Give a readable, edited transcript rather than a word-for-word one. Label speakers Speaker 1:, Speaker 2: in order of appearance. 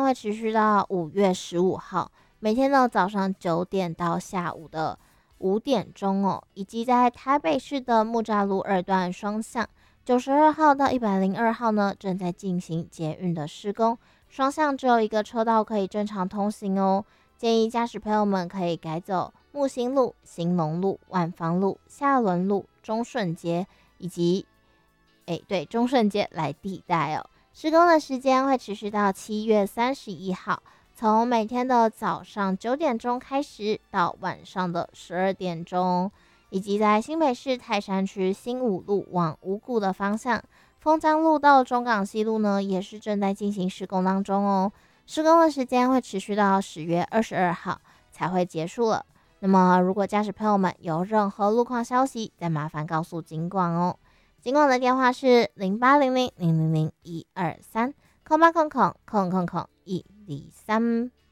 Speaker 1: 会持续到5月15号，每天的早上9点到下午的5点钟哦，以及在台北市的木栅路2段双向92号到102号呢，正在进行捷运的施工，双向只有一个车道可以正常通行哦。建议驾驶朋友们可以改走木星路、兴隆路、万芳路、下仑路、中顺街以及中顺街来地带哦。施工的时间会持续到7月31号，从每天的早上9点钟开始到晚上的12点钟，以及在新北市泰山区新武路往五股的方向，丰江路到中港西路呢也是正在进行施工当中哦。施工的时间会持续到10月22号才会结束了。那么如果驾驶朋友们有任何路况消息，再麻烦告诉警管哦。警管的电话是0800000123，0800000123。